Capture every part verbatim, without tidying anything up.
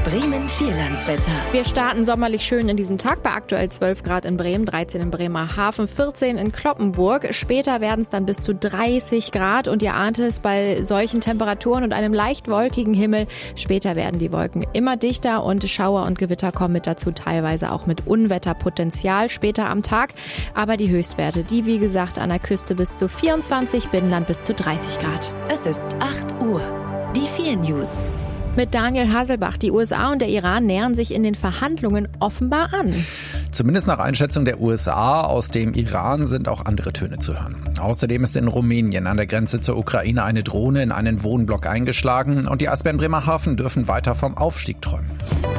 Bremen Vierlandswetter. Wir starten sommerlich schön in diesen Tag bei aktuell zwölf Grad in Bremen, dreizehn in Bremerhaven, vierzehn in Cloppenburg. Später werden es dann bis zu dreißig Grad und ihr ahnt es, bei solchen Temperaturen und einem leicht wolkigen Himmel. Später werden die Wolken immer dichter und Schauer und Gewitter kommen mit dazu, teilweise auch mit Unwetterpotenzial später am Tag. Aber die Höchstwerte, die wie gesagt an der Küste bis zu vierundzwanzig, Binnenland bis zu dreißig Grad. Es ist acht Uhr. Die vier News. Mit Daniel Hasselbach. Die U S A und der Iran nähern sich in den Verhandlungen offenbar an. Zumindest nach Einschätzung der U S A. Aus dem Iran sind auch andere Töne zu hören. Außerdem ist in Rumänien an der Grenze zur Ukraine eine Drohne in einen Wohnblock eingeschlagen und die Eisbären Bremerhaven dürfen weiter vom Aufstieg träumen.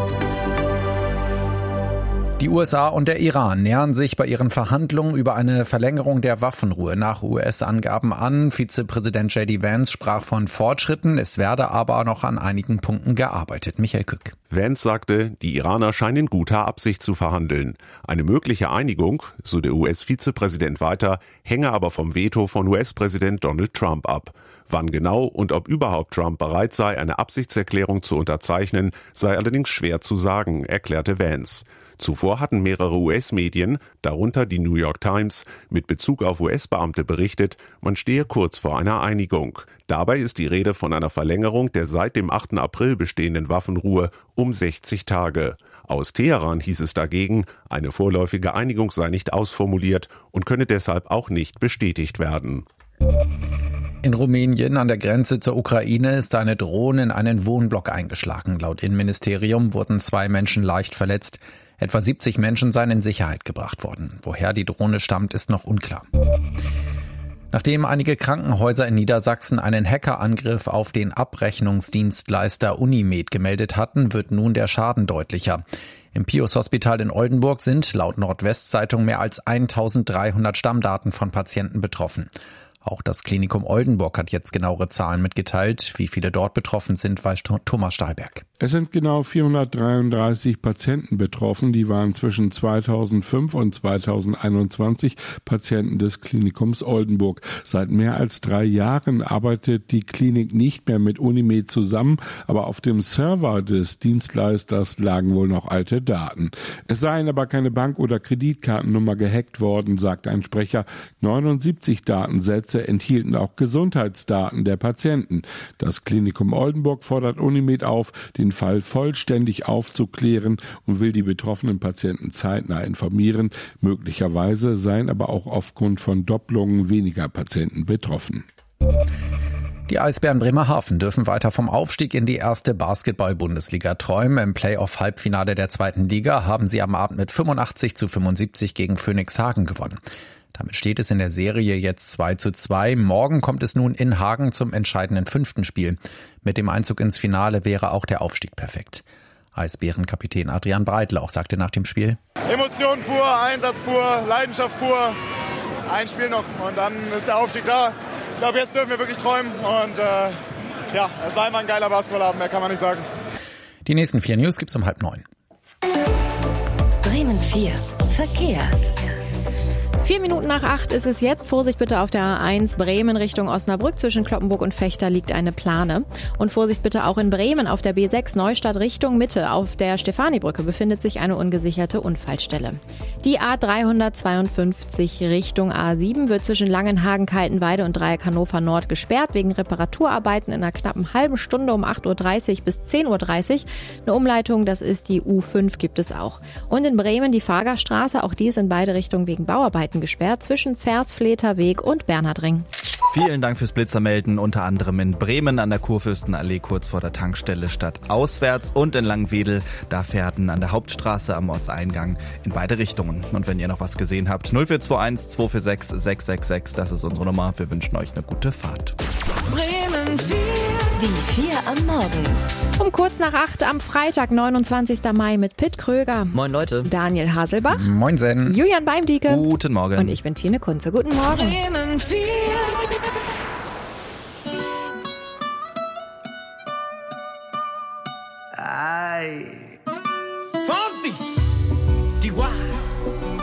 Die U S A und der Iran nähern sich bei ihren Verhandlungen über eine Verlängerung der Waffenruhe nach U S-Angaben an. Vizepräsident J D Vance sprach von Fortschritten. Es werde aber noch an einigen Punkten gearbeitet. Michael Kück. Vance sagte, die Iraner scheinen in guter Absicht zu verhandeln. Eine mögliche Einigung, so der U S-Vizepräsident weiter, hänge aber vom Veto von U S-Präsident Donald Trump ab. Wann genau und ob überhaupt Trump bereit sei, eine Absichtserklärung zu unterzeichnen, sei allerdings schwer zu sagen, erklärte Vance. Zuvor hatten mehrere U S-Medien, darunter die New York Times, mit Bezug auf U S-Beamte berichtet, man stehe kurz vor einer Einigung. Dabei ist die Rede von einer Verlängerung der seit dem achten April bestehenden Waffenruhe um sechzig Tage. Aus Teheran hieß es dagegen, eine vorläufige Einigung sei nicht ausformuliert und könne deshalb auch nicht bestätigt werden. In Rumänien an der Grenze zur Ukraine ist eine Drohne in einen Wohnblock eingeschlagen. Laut Innenministerium wurden zwei Menschen leicht verletzt. Etwa siebzig Menschen seien in Sicherheit gebracht worden. Woher die Drohne stammt, ist noch unklar. Nachdem einige Krankenhäuser in Niedersachsen einen Hackerangriff auf den Abrechnungsdienstleister Unimed gemeldet hatten, wird nun der Schaden deutlicher. Im Pius Hospital in Oldenburg sind laut Nordwestzeitung mehr als eintausenddreihundert Stammdaten von Patienten betroffen. Auch das Klinikum Oldenburg hat jetzt genauere Zahlen mitgeteilt. Wie viele dort betroffen sind, weiß Thomas Stahlberg. Es sind genau vierhundertdreiunddreißig Patienten betroffen. Die waren zwischen zweitausendfünf und zweitausendeinundzwanzig Patienten des Klinikums Oldenburg. Seit mehr als drei Jahren arbeitet die Klinik nicht mehr mit Unimed zusammen, aber auf dem Server des Dienstleisters lagen wohl noch alte Daten. Es seien aber keine Bank- oder Kreditkartennummer gehackt worden, sagt ein Sprecher. neunundsiebzig Datensätze enthielten auch Gesundheitsdaten der Patienten. Das Klinikum Oldenburg fordert Unimed auf, den Fall vollständig aufzuklären und will die betroffenen Patienten zeitnah informieren. Möglicherweise seien aber auch aufgrund von Doppelungen weniger Patienten betroffen. Die Eisbären Bremerhaven dürfen weiter vom Aufstieg in die erste Basketball-Bundesliga träumen. Im Playoff-Halbfinale der zweiten Liga haben sie am Abend mit fünfundachtzig zu fünfundsiebzig gegen Phoenix Hagen gewonnen. Damit steht es in der Serie jetzt zwei zu zwei. Morgen kommt es nun in Hagen zum entscheidenden fünften Spiel. Mit dem Einzug ins Finale wäre auch der Aufstieg perfekt. Eisbärenkapitän Adrian Breitlauch sagte nach dem Spiel: Emotion pur, Einsatz pur, Leidenschaft pur. Ein Spiel noch und dann ist der Aufstieg da. Ich glaube, jetzt dürfen wir wirklich träumen. Und äh, ja, es war einfach ein geiler Basketballabend, mehr kann man nicht sagen. Die nächsten vier News gibt's um halb neun. Bremen vier. Verkehr. Vier Minuten nach acht ist es jetzt. Vorsicht bitte auf der A eins Bremen Richtung Osnabrück. Zwischen Cloppenburg und Vechta liegt eine Plane. Und Vorsicht bitte auch in Bremen auf der B sechs Neustadt Richtung Mitte. Auf der Stefanibrücke befindet sich eine ungesicherte Unfallstelle. Die A dreihundertzweiundfünfzig Richtung A sieben wird zwischen Langenhagen, Kaltenweide und Dreieck Hannover Nord gesperrt wegen Reparaturarbeiten in einer knappen halben Stunde um acht Uhr dreißig bis zehn Uhr dreißig. Eine Umleitung, das ist die U fünf, gibt es auch. Und in Bremen die Fahrgaststraße, auch die ist in beide Richtungen wegen Bauarbeiten gesperrt zwischen Vers-Fleter-Weg und Bernhardring. Vielen Dank fürs Blitzermelden, unter anderem in Bremen an der Kurfürstenallee kurz vor der Tankstelle statt auswärts und in Langwedel, da Fährten an der Hauptstraße am Ortseingang in beide Richtungen. Und wenn ihr noch was gesehen habt, null vier zwei eins zwei vier sechs sechs sechs sechs, das ist unsere Nummer. Wir wünschen euch eine gute Fahrt. Bremen vier. Die vier am Morgen. Um kurz nach acht am Freitag, neunundzwanzigsten Mai mit Pitt Kröger. Moin Leute. Daniel Haselbach. Moinsen. Julian Beimdieke. Guten Morgen. Und ich bin Tine Kunze. Guten Morgen. Bremen vier. Ay.